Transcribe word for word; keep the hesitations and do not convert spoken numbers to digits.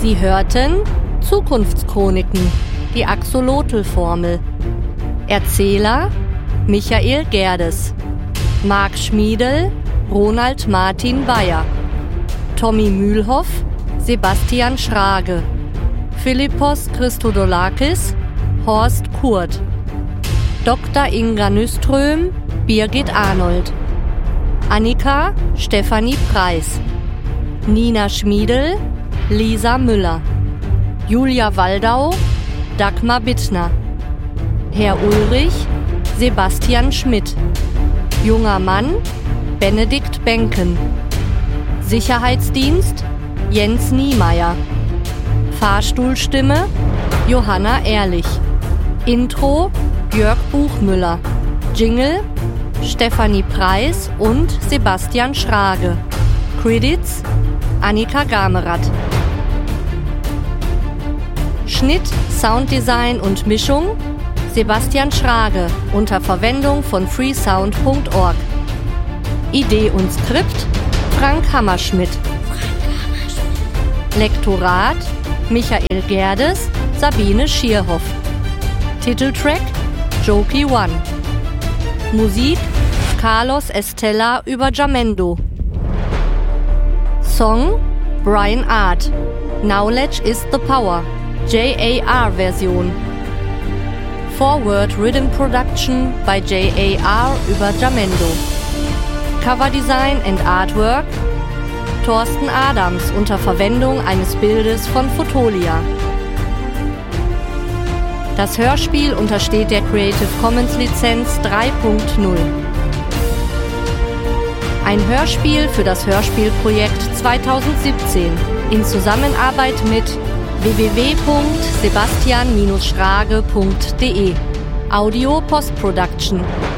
Sie hörten Zukunftschroniken, die Axolotl-Formel. Erzähler Michael Gerdes, Marc Schmiedel, Ronald Martin Bayer, Tommy Mühlhoff, Sebastian Schrage, Philippos Christodoulakis, Horst Kurt, Doktor Inga Nyström, Birgit Arnold, Annika Stefanie Preis, Nina Schmiedel, Lisa Müller, Julia Waldau, Dagmar Bittner, Herr Ulrich, Sebastian Schmidt, Junger Mann, Benedikt Benken, Sicherheitsdienst, Jens Niemeyer, Fahrstuhlstimme, Johanna Ehrlich, Intro, Jörg Buchmüller, Jingle, Stefanie Preis und Sebastian Schrage, Credits, Annika Gamerath. Schnitt, Sounddesign und Mischung, Sebastian Schrage unter Verwendung von freesound punkt org. Idee und Skript, Frank Hammerschmidt. Lektorat, Michael Gerdes, Sabine Schierhoff. Titeltrack, Jokey One. Musik, Carlos Estella über Jamendo. Song, Brian Art, Knowledge is the Power, J A R-Version. Forward Rhythm Production bei J A R über Jamendo. Cover Design and Artwork, Thorsten Adams unter Verwendung eines Bildes von Fotolia. Das Hörspiel untersteht der Creative Commons Lizenz drei Punkt null. Ein Hörspiel für das Hörspielprojekt zweitausendsiebzehn in Zusammenarbeit mit w w w punkt sebastian Strage punkt de. Audio Post Production.